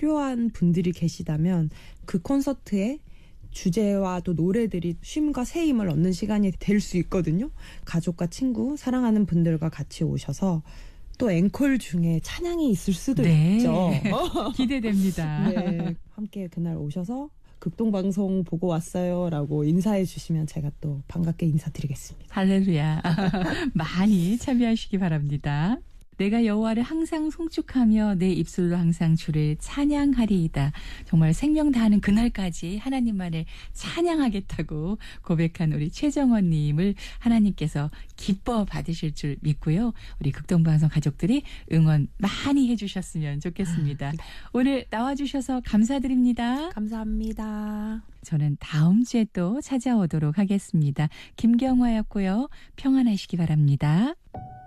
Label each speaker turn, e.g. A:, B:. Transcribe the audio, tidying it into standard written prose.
A: 필요한 분들이 계시다면 그 콘서트에 주제와 또 노래들이 쉼과 새 힘을 얻는 시간이 될 수 있거든요. 가족과 친구, 사랑하는 분들과 같이 오셔서 또 앵콜 중에 찬양이 있을 수도 있죠.
B: 기대됩니다.
A: 네, 함께 그날 오셔서 극동방송 보고 왔어요 라고 인사해 주시면 제가 또 반갑게 인사드리겠습니다.
B: 할렐루야. 많이 참여하시기 바랍니다. 내가 여호와를 항상 송축하며 내 입술로 항상 주를 찬양하리이다. 정말 생명 다하는 그날까지 하나님만을 찬양하겠다고 고백한 우리 최정원님을 하나님께서 기뻐 받으실 줄 믿고요. 우리 극동방송 가족들이 응원 많이 해주셨으면 좋겠습니다. 오늘 나와주셔서 감사드립니다.
A: 감사합니다.
B: 저는 다음 주에 또 찾아오도록 하겠습니다. 김경화였고요. 평안하시기 바랍니다.